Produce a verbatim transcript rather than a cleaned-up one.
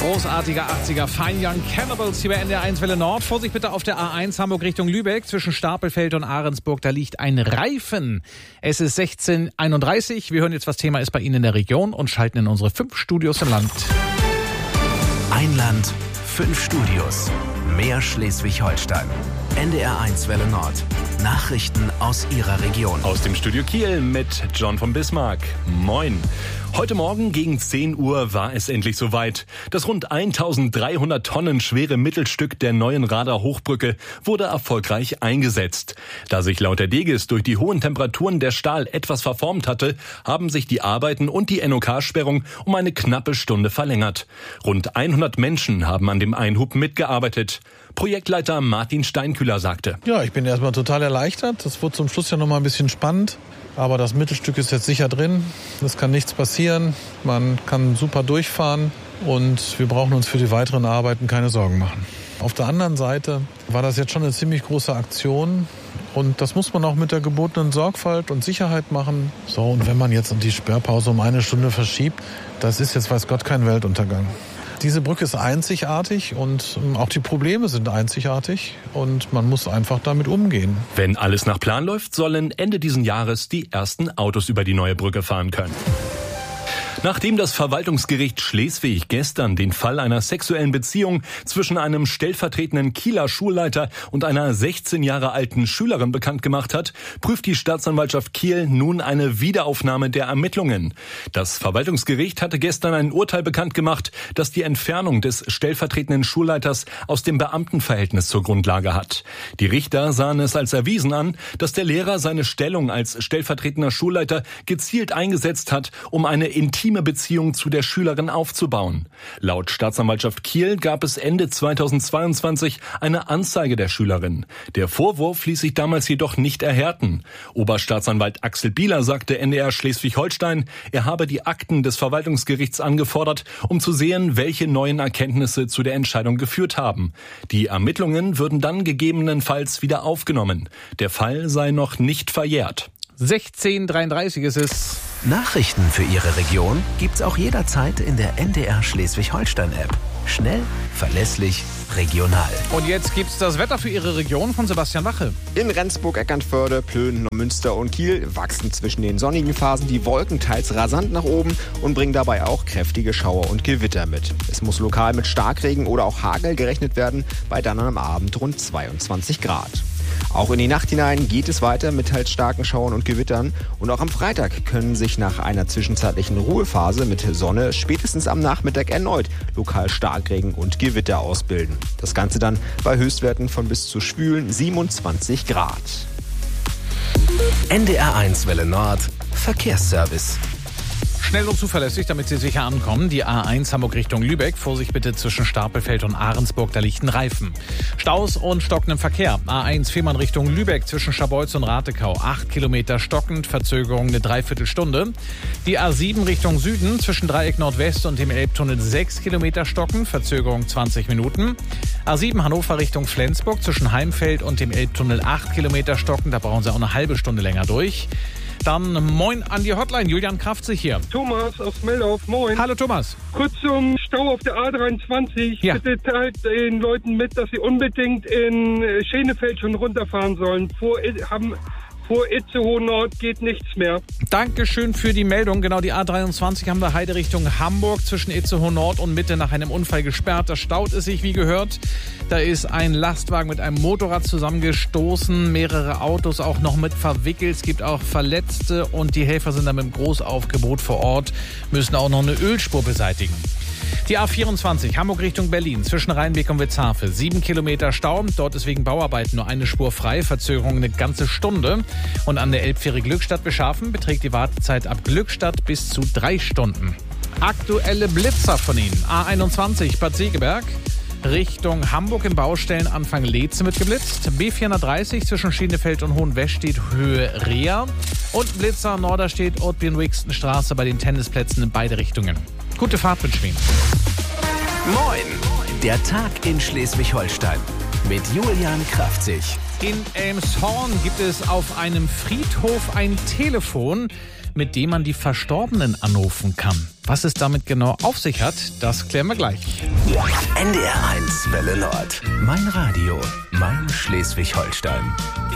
Großartiger achtziger Fine Young Cannibals hier bei N D R eins Welle Nord. Vorsicht bitte auf der A eins Hamburg Richtung Lübeck. Zwischen Stapelfeld und Ahrensburg, da liegt ein Reifen. Es ist sechzehn Uhr einunddreißig. Wir hören jetzt, was Thema ist bei Ihnen in der Region und schalten in unsere fünf Studios im Land. Ein Land, fünf Studios. Mehr Schleswig-Holstein. N D R eins Welle Nord. Nachrichten aus Ihrer Region. Aus dem Studio Kiel mit John von Bismarck. Moin. Heute Morgen gegen zehn Uhr war es endlich soweit. Das rund eintausenddreihundert Tonnen schwere Mittelstück der neuen Rader Hochbrücke wurde erfolgreich eingesetzt. Da sich laut der Degis durch die hohen Temperaturen der Stahl etwas verformt hatte, haben sich die Arbeiten und die N O K-Sperrung um eine knappe Stunde verlängert. Rund hundert Menschen haben an dem Einhub mitgearbeitet. Projektleiter Martin Steinkühler sagte: Ja, ich bin erstmal total erleichtert. Das wird zum Schluss ja noch mal ein bisschen spannend. Aber das Mittelstück ist jetzt sicher drin. Es kann nichts passieren. Man kann super durchfahren. Und wir brauchen uns für die weiteren Arbeiten keine Sorgen machen. Auf der anderen Seite war das jetzt schon eine ziemlich große Aktion. Und das muss man auch mit der gebotenen Sorgfalt und Sicherheit machen. So, und wenn man jetzt die Sperrpause um eine Stunde verschiebt, das ist jetzt, weiß Gott, kein Weltuntergang. Diese Brücke ist einzigartig und auch die Probleme sind einzigartig und man muss einfach damit umgehen. Wenn alles nach Plan läuft, sollen Ende diesen Jahres die ersten Autos über die neue Brücke fahren können. Nachdem das Verwaltungsgericht Schleswig gestern den Fall einer sexuellen Beziehung zwischen einem stellvertretenden Kieler Schulleiter und einer sechzehn Jahre alten Schülerin bekannt gemacht hat, prüft die Staatsanwaltschaft Kiel nun eine Wiederaufnahme der Ermittlungen. Das Verwaltungsgericht hatte gestern ein Urteil bekannt gemacht, das die Entfernung des stellvertretenden Schulleiters aus dem Beamtenverhältnis zur Grundlage hat. Die Richter sahen es als erwiesen an, dass der Lehrer seine Stellung als stellvertretender Schulleiter gezielt eingesetzt hat, um eine intime Beziehung zu der Schülerin aufzubauen. Laut Staatsanwaltschaft Kiel gab es Ende zweitausendzweiundzwanzig eine Anzeige der Schülerin. Der Vorwurf ließ sich damals jedoch nicht erhärten. Oberstaatsanwalt Axel Bieler sagte N D R Schleswig-Holstein, er habe die Akten des Verwaltungsgerichts angefordert, um zu sehen, welche neuen Erkenntnisse zu der Entscheidung geführt haben. Die Ermittlungen würden dann gegebenenfalls wieder aufgenommen. Der Fall sei noch nicht verjährt. sechzehn Uhr dreiunddreißig ist es. Nachrichten für Ihre Region gibt's auch jederzeit in der N D R Schleswig-Holstein-App. Schnell, verlässlich, regional. Und jetzt gibt's das Wetter für Ihre Region von Sebastian Wache. In Rendsburg, Eckernförde, Plön, Münster und Kiel wachsen zwischen den sonnigen Phasen die Wolken teils rasant nach oben und bringen dabei auch kräftige Schauer und Gewitter mit. Es muss lokal mit Starkregen oder auch Hagel gerechnet werden, bei dann am Abend rund zweiundzwanzig Grad. Auch in die Nacht hinein geht es weiter mit teils starken Schauern und Gewittern. Und auch am Freitag können sich nach einer zwischenzeitlichen Ruhephase mit Sonne spätestens am Nachmittag erneut lokal Starkregen und Gewitter ausbilden. Das Ganze dann bei Höchstwerten von bis zu schwülen siebenundzwanzig Grad. N D R eins Welle Nord Verkehrsservice. Schnell und zuverlässig, damit Sie sicher ankommen. Die A eins Hamburg Richtung Lübeck. Vorsicht bitte zwischen Stapelfeld und Ahrensburg, da liegt ein Reifen. Staus und stockendem Verkehr. A eins Fehmarn Richtung Lübeck zwischen Scharbeutz und Ratekau. Acht Kilometer stockend, Verzögerung eine Dreiviertelstunde. Die A sieben Richtung Süden zwischen Dreieck Nordwest und dem Elbtunnel sechs Kilometer stockend, Verzögerung zwanzig Minuten. A sieben Hannover Richtung Flensburg zwischen Heimfeld und dem Elbtunnel acht Kilometer stockend, da brauchen Sie auch eine halbe Stunde länger durch. Dann moin an die Hotline, Julian Kraftzig hier. Thomas aus Meldorf, moin. Hallo Thomas. Kurz zum Stau auf der A dreiundzwanzig. Ja. Bitte teilt den Leuten mit, dass sie unbedingt in Schenefeld schon runterfahren sollen. Vor, haben, vor Itzehoe Nord geht nichts mehr. Dankeschön für die Meldung. Genau, die A dreiundzwanzig haben wir Heide Richtung Hamburg zwischen Itzehoe Nord und Mitte nach einem Unfall gesperrt. Da staut es sich, wie gehört. Da ist ein Lastwagen mit einem Motorrad zusammengestoßen, mehrere Autos auch noch mit verwickelt. Es gibt auch Verletzte und die Helfer sind dann mit dem Großaufgebot vor Ort, müssen auch noch eine Ölspur beseitigen. Die A vierundzwanzig, Hamburg Richtung Berlin, zwischen Rheinbeck und Witzhafe. Sieben Kilometer Stau, dort ist wegen Bauarbeiten nur eine Spur frei, Verzögerung eine ganze Stunde. Und an der Elbfähre Glückstadt-Beschafen beträgt die Wartezeit ab Glückstadt bis zu drei Stunden. Aktuelle Blitzer von Ihnen. A einundzwanzig, Bad Segeberg. Richtung Hamburg im Baustellen Anfang Leetze wird geblitzt. B vierhundertdreißig zwischen Schienefeld und Hohenwestedt Höhe Reha. Und Blitzer Norderstedt Ortbien-Wixten-Straße bei den Tennisplätzen in beide Richtungen. Gute Fahrt mit Schweden. Moin, der Tag in Schleswig-Holstein mit Julian Kraftzig. In Elmshorn gibt es auf einem Friedhof ein Telefon, mit dem man die Verstorbenen anrufen kann. Was es damit genau auf sich hat, das klären wir gleich. N D R eins Welle Nord. Mein Radio, mein Schleswig-Holstein.